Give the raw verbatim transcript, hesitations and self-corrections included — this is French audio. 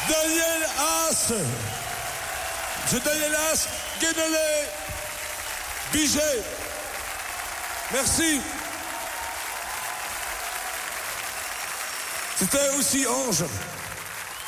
Daniel Haas. Monsieur Daniel Haas, Guénelé, Biget. Merci. C'était aussi Ange.